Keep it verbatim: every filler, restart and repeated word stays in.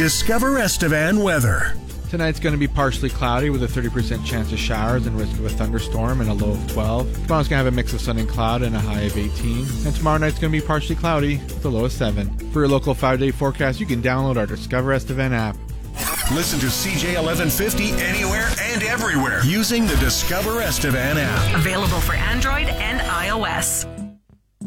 Discover Estevan weather. Tonight's going to be partially cloudy with a thirty percent chance of showers and risk of a thunderstorm and a low of twelve. Tomorrow's going to have a mix of sun and cloud and a high of eighteen. And tomorrow night's going to be partially cloudy with a low of seven. For your local five-day forecast, you can download our Discover Estevan app. Listen to C J eleven fifty anywhere and everywhere using the Discover Estevan app. Available for Android and iOS.